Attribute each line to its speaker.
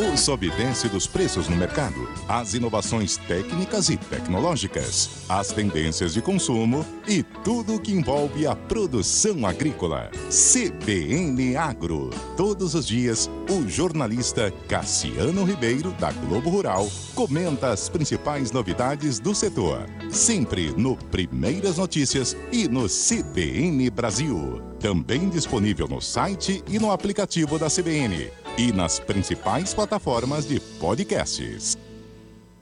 Speaker 1: O sobe e desce dos preços no mercado, as inovações técnicas e tecnológicas, as tendências de consumo e tudo o que envolve a produção agrícola. CBN Agro. Todos os dias, o jornalista Cassiano Ribeiro, da Globo Rural, comenta as principais novidades do setor. Sempre no Primeiras Notícias e no CBN Brasil. Também disponível no site e no aplicativo da CBN. E nas principais plataformas de podcasts.